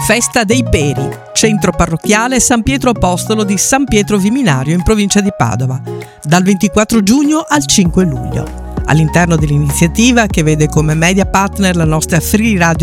Festa dei Peri, centro parrocchiale San Pietro Apostolo di San Pietro Viminario in provincia di Padova, dal 24 giugno al 5 luglio. All'interno dell'iniziativa, che vede come media partner la nostra Free Radio